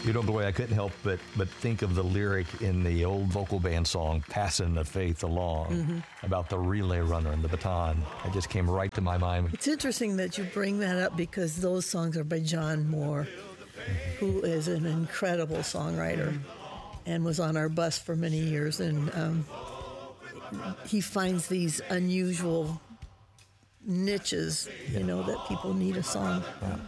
You know, boy, I couldn't help but think of the lyric in the old vocal band song, Passing the Faith Along, about the relay runner and the baton. It just came right to my mind. It's interesting that you bring that up because those songs are by John Moore, who is an incredible songwriter and was on our bus for many years. And he finds these unusual niches, that people need a song.